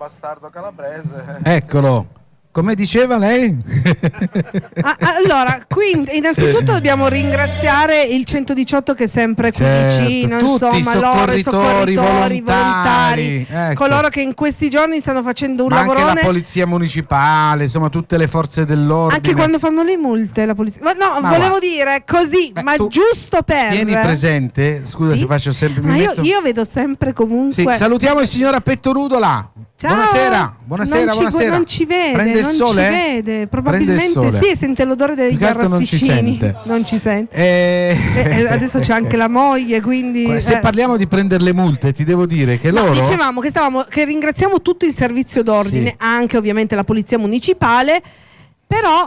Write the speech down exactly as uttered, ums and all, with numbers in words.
bastardo calabrese. Eccolo. Come diceva lei? Ah, allora, quindi innanzitutto dobbiamo ringraziare il centodiciotto che è sempre qui Certo, vicino, tutti insomma, i loro, i soccorritori, soccorritori, volontari, ecco. coloro che in questi giorni stanno facendo un Ma anche lavorone. la polizia municipale, insomma tutte le forze dell'ordine. Anche quando fanno le multe la polizia. Ma no, Ma volevo va. dire così, Beh, ma tu giusto per. Tieni presente, scusa Sì? se faccio sempre mi Ma io, metto- io vedo sempre comunque. Sì, salutiamo il signor a petto nudo là. Ciao. Buonasera, buonasera, non ci, buonasera. non ci vede, Prende il non sole? ci vede. Prende Probabilmente il sole. sì, e sente l'odore degli Più che altro non ci arrosticini. sente. Non ci sente. Eh, E- e adesso c'è anche la moglie, quindi. Se eh. parliamo di prendere le multe, ti devo dire che No, loro dicevamo che, stavamo, che ringraziamo tutto il servizio d'ordine, Sì. anche ovviamente la polizia municipale, però